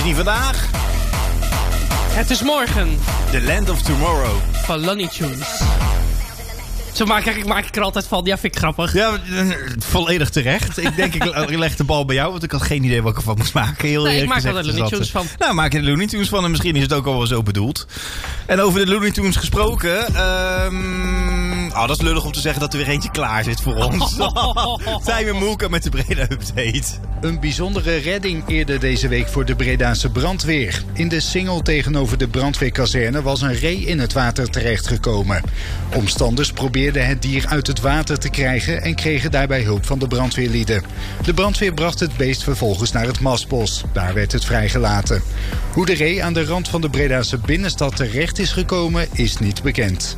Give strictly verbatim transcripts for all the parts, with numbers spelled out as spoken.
niet vandaag. Het is morgen. The Land of Tomorrow. Van Looney Tunes. Zo maak ik, maak ik er altijd van. Ja, vind ik grappig. Ja, volledig terecht. Ik denk, ik leg de bal bij jou, want ik had geen idee wat ik ervan moest maken. Heel nee, ik maak gezegd, er Looney Tunes van. Nou, maak je de Looney Tunes van en misschien is het ook al wel zo bedoeld. En over de Looney Tunes gesproken. Um, oh, dat is lullig om te zeggen dat er weer eentje klaar zit voor ons. Zijn we Moeka met de Breda Update. Een bijzondere redding eerder deze week voor de Bredaanse brandweer. In de singel tegenover de brandweerkazerne was een ree in het water terechtgekomen. Omstanders probeerden het dier uit het water te krijgen en kregen daarbij hulp van de brandweerlieden. De brandweer bracht het beest vervolgens naar het Mastbos. Daar werd het vrijgelaten. Hoe de ree aan de rand van de Bredaanse binnenstad terecht is gekomen is niet bekend.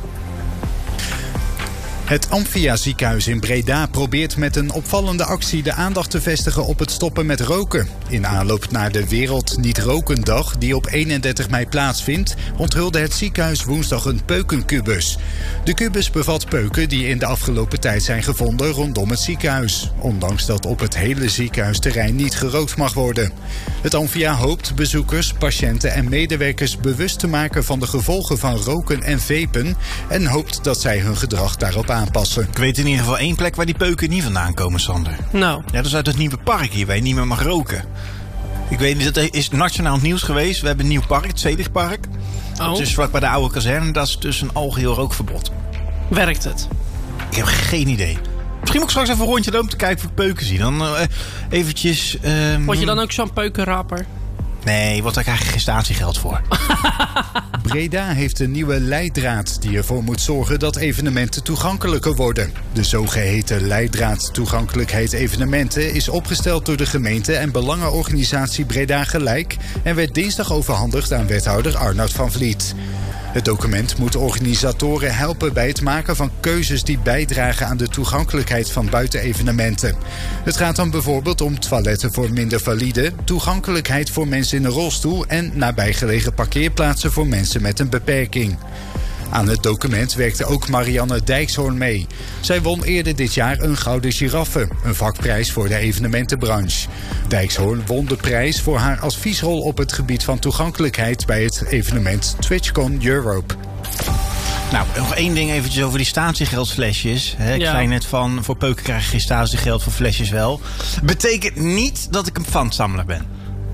Het Amphia ziekenhuis in Breda probeert met een opvallende actie de aandacht te vestigen op het stoppen met roken. In aanloop naar de Wereld Niet Roken Dag, die op eenendertig mei plaatsvindt, onthulde het ziekenhuis woensdag een peukenkubus. De kubus bevat peuken die in de afgelopen tijd zijn gevonden rondom het ziekenhuis, ondanks dat op het hele ziekenhuisterrein niet gerookt mag worden. Het Amphia hoopt bezoekers, patiënten en medewerkers bewust te maken van de gevolgen van roken en vapen en hoopt dat zij hun gedrag daarop aanpassen. Ik weet in ieder geval één plek waar die peuken niet vandaan komen, Sander. Nou. Ja, dat is uit het nieuwe park hier, waar je niet meer mag roken. Ik weet niet, dat is nationaal nieuws geweest. We hebben een nieuw park, het Zedigpark. Oh. Het is vlak bij de oude kazerne, dat is dus een algeheel rookverbod. Werkt het? Ik heb geen idee. Misschien moet ik straks even een rondje lopen om te kijken of ik peuken zie. Dan uh, eventjes... Uh, Word je dan ook zo'n peukenraper? Nee, wordt daar eigenlijk geen statiegeld voor. Breda heeft een nieuwe leidraad die ervoor moet zorgen dat evenementen toegankelijker worden. De zogeheten leidraad toegankelijkheid evenementen is opgesteld door de gemeente en belangenorganisatie Breda Gelijk en werd dinsdag overhandigd aan wethouder Arnoud van Vliet. Het document moet organisatoren helpen bij het maken van keuzes die bijdragen aan de toegankelijkheid van buitenevenementen. Het gaat dan bijvoorbeeld om toiletten voor minder valide, toegankelijkheid voor mensen in een rolstoel en nabijgelegen parkeerplaatsen voor mensen met een beperking. Aan het document werkte ook Marianne Dijkshoorn mee. Zij won eerder dit jaar een Gouden Giraffe, een vakprijs voor de evenementenbranche. Dijkshoorn won de prijs voor haar adviesrol op het gebied van toegankelijkheid bij het evenement TwitchCon Europe. Nou, nog één ding eventjes over die statiegeldflesjes. Hè, ik Ja. zei net van, voor peuken krijg je geen statiegeld, voor flesjes wel. Betekent niet dat ik een pfandsammelaar ben.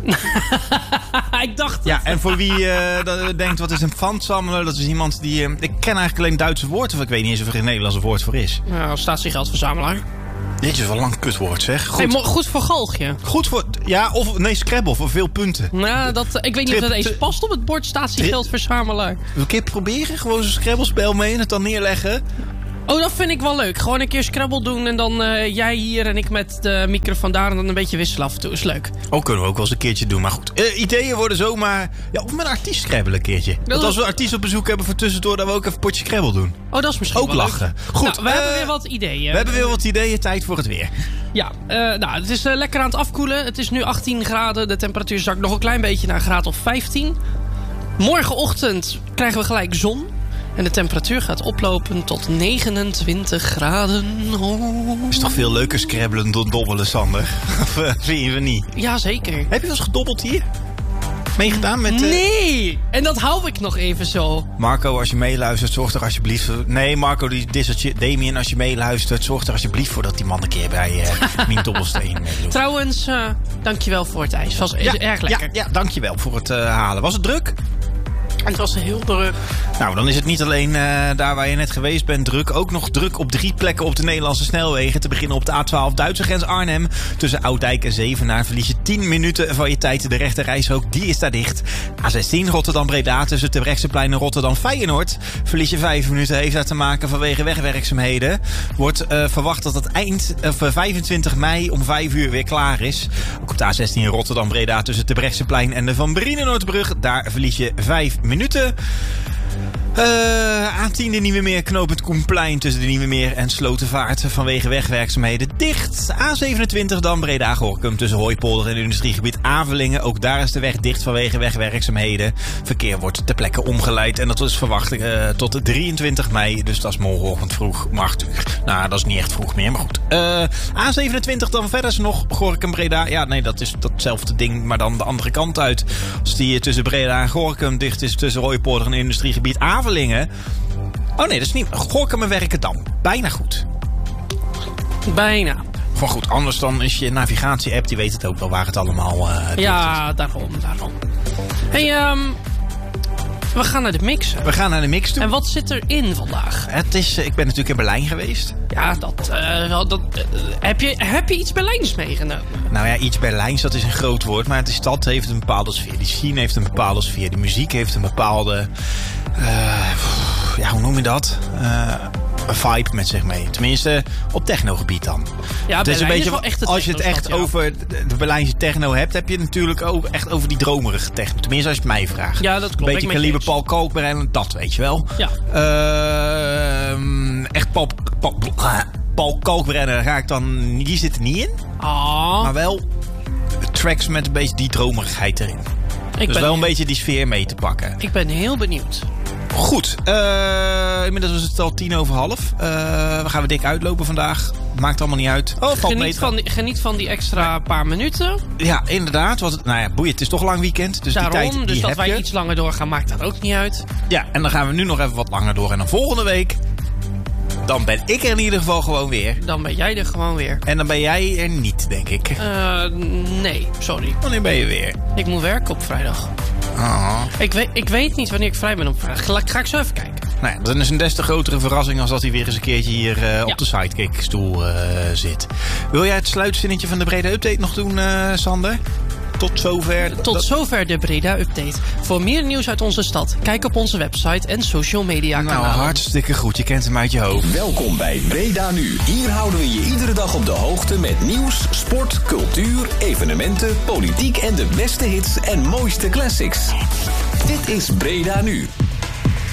Ik dacht het. Ja, en voor wie uh, denkt, wat is een pfandsammelaar? Dat is iemand die... Uh, ik ken eigenlijk alleen Duitse woorden, of ik weet niet eens of er een Nederlandse woord voor is. Nou, statiegeldverzamelaar. Dit is wel een lang kutwoord, zeg. Goed, Hey, mo- goed voor galgje. goed voor... Ja, of nee, Scrabble, voor veel punten. Nou, dat, ik weet niet of dat Trip- eens past op het bord statiegeldverzamelaar. Wil ik een keer proberen? Gewoon zo'n Scrabble-spel mee en het dan neerleggen? Oh, dat vind ik wel leuk. Gewoon een keer Scrabble doen en dan uh, jij hier en ik met de microfoon daar en dan een beetje wisselen af en toe. Is leuk. Oh, kunnen we ook wel eens een keertje doen. Maar goed, uh, ideeën worden zomaar... Ja, of met een artiest Scrabble een keertje. Dat als we een artiest op bezoek hebben voor tussendoor, dat we ook even een potje Scrabble doen. Oh, dat is misschien Ook wel lachen. leuk. Goed, Nou, we uh, hebben weer wat ideeën. We hebben weer wat ideeën. Tijd voor het weer. Ja, uh, nou, het is uh, lekker aan het afkoelen. Het is nu achttien graden. De temperatuur zakt nog een klein beetje naar een graad of vijftien. Morgenochtend krijgen we gelijk zon. En de temperatuur gaat oplopen tot negenentwintig graden. Oh. Is toch veel leuker scrabbelen dan dobbelen, Sander? Of uh, vind je niet? Jazeker. Heb je wel eens gedobbeld hier? Meegedaan met... Uh... Nee! En dat hou ik nog even zo. Marco, als je meeluistert, zorg er alsjeblieft... Nee, Marco, die dissertje, Damien, als je meeluistert... zorg er alsjeblieft voor dat die man een keer bij uh, Mien Dobbelsteen meedoet. Trouwens, uh, dankjewel voor het ijs. Was ja, erg lekker. Ja, ja, dankjewel voor het uh, halen. Was het druk? Het was heel druk. Nou, dan is het niet alleen uh, daar waar je net geweest bent druk. Ook nog druk op drie plekken op de Nederlandse snelwegen. Te beginnen op de A twaalf Duitse grens Arnhem. Tussen Ouddijk en Zevenaar verlies je tien minuten van je tijd. De rechte reishok, die is daar dicht. A zestien Rotterdam-Breda tussen Terbrechtseplein en Rotterdam-Feyenoord. Verlies je vijf minuten. Heeft daar te maken vanwege wegwerkzaamheden. Wordt uh, verwacht dat het eind uh, vijfentwintig mei om vijf uur weer klaar is. Ook op de A zestien Rotterdam-Breda tussen Terbrechtseplein en de Van Brienenoordbrug. Daar verlies je vijf minuten. Uh, A tien de Nieuwe Meer, knooppunt Koenplein tussen de Nieuwe Meer en Slotervaart vanwege wegwerkzaamheden dicht. A zevenentwintig dan Breda-Gorinchem tussen Hooipolder en industriegebied Avelingen. Ook daar is de weg dicht vanwege wegwerkzaamheden. Verkeer wordt ter plekke omgeleid en dat is verwacht uh, tot drieëntwintig mei. Dus dat is morgenochtend vroeg om acht uur. Nou, dat is niet echt vroeg meer, maar goed. Uh, A zevenentwintig dan verder is nog Gorinchem-Breda. Ja, nee, dat is datzelfde ding, maar dan de andere kant uit. Als die tussen Breda en Gorinchem dicht is tussen Hooipolder en industriegebied Avelingen. Oh nee, dat is niet. Gorinchem en Werkendam. Bijna goed. Bijna. Van goed, anders dan is je navigatie-app, die weet het ook wel waar het allemaal uh, ja, is. daarom, daarom. Hey, um, we gaan naar de mix. We gaan naar de mix toe. En wat zit erin vandaag? Het is, ik ben natuurlijk in Berlijn geweest. Ja, dat, uh, dat uh, heb, je, heb je iets Berlijns meegenomen? Nou ja, iets Berlijns, dat is een groot woord. Maar de stad heeft een bepaalde sfeer. Die scene heeft een bepaalde sfeer. De muziek heeft een bepaalde... Uh, ja, hoe noem je dat? Uh, een vibe met zich mee. Tenminste, op technogebied dan. Ja, het is een beetje, is wel echt als je het echt ja. over de Berlijnse techno hebt, heb je het natuurlijk ook echt over die dromerige techno. Tenminste, als je het mij vraagt. Ja, dat klopt. Een beetje kaliber Paul Kalkbrenner, dat weet je wel. Ja. Uh, echt Paul, Paul, Paul Kalkbrenner ga ik dan... Die zit er niet in. Oh. Maar wel tracks met een beetje die dromerigheid erin. Ik dus wel een beetje die sfeer mee te pakken. Ik ben heel benieuwd. Goed, uh, inmiddels is het al tien over half. Uh, we gaan weer dik uitlopen vandaag. Maakt allemaal niet uit. Oh, geniet, van die, geniet van die extra paar minuten. Ja, inderdaad. Want het, nou ja, boeien, het is toch lang weekend. Dus Daarom, die tijd, die dus dat heb wij je. iets langer doorgaan, maakt dat ook niet uit. Ja, en dan gaan we nu nog even wat langer door. En dan volgende week, dan ben ik er in ieder geval gewoon weer. Dan ben jij er gewoon weer. En dan ben jij er niet, denk ik. Uh, nee, sorry. Wanneer ben je weer? Ik moet werken op vrijdag. Oh. Ik, weet, ik weet niet wanneer ik vrij ben op vrijdag. Ga, ga ik zo even kijken. Nou ja, dat is een des te grotere verrassing als dat hij weer eens een keertje hier uh, op ja. de sidekick-stoel uh, zit. Wil jij het sluitzinnetje van de Breda Update nog doen, uh, Sander? Tot zover. Tot dat... zover de Breda Update. Voor meer nieuws uit onze stad, kijk op onze website en social media kanalen. Nou, hartstikke goed. Je kent hem uit je hoofd. Welkom bij Breda Nu. Hier houden we je iedere dag op de hoogte met nieuws, sport, cultuur, evenementen, politiek en de beste hits en mooiste classics. Dit is Breda Nu.